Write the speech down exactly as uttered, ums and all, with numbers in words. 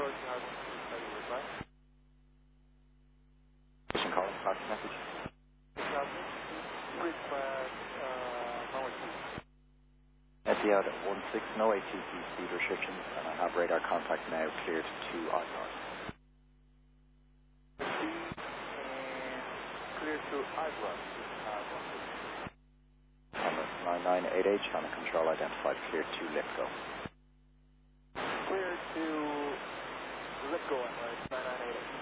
Calling, fax message. Etihad at one six, no A T C speed restrictions, and I have radar contact now cleared to Oslo. Clear to Oslo. Honda nine nine eight H, Honda control identified, clear to Lipko. Clear to Lipko, nine nine eight H.